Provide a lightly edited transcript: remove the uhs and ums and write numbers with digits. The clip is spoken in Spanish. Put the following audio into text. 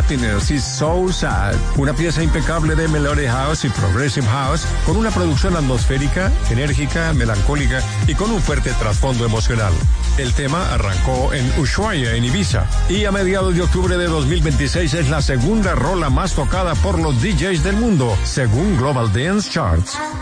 Happiness is So Sad, una pieza impecable de Melodic House y Progressive House, con una producción atmosférica, enérgica, melancólica y con un fuerte trasfondo emocional. El tema arrancó en Ushuaia, en Ibiza, y a mediados de octubre de 2026 es la segunda rola más tocada por los DJs del mundo, según Global Dance Charts.